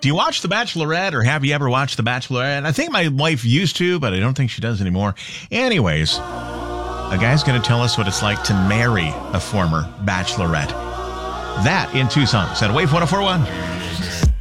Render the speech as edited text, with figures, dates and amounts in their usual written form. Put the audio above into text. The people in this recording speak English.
Do you watch The Bachelorette, or have you ever watched The Bachelorette? I think my wife used to, but I don't think she does anymore. Anyways, a guy's going to tell us what it's like to marry a former bachelorette. That in 2 songs at Wave 104.1.